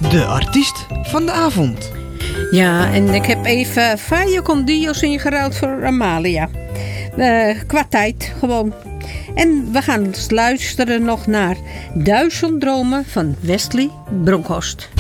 de artiest van de avond. Ja, en ik heb even Faya con Dios ingeruild voor Amalia. Qua tijd gewoon. En we gaan luisteren nog naar 1000 dromen van Wesley Bronkhorst.